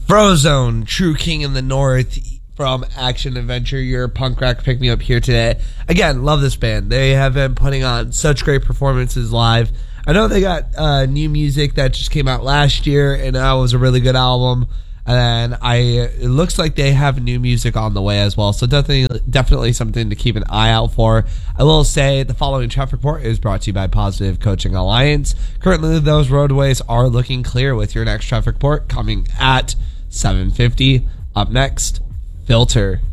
Frozone, True King in the North from Action Adventure, your punk rock pick me up here today. Again, love this band. They have been putting on such great performances live. I know they got new music that just came out last year, and that was a really good album. And it looks like they have new music on the way as well, so definitely something to keep an eye out for. I will say the following traffic report is brought to you by Positive Coaching Alliance. Currently, those roadways are looking clear with your next traffic report coming at 7:50. Up next, Filter.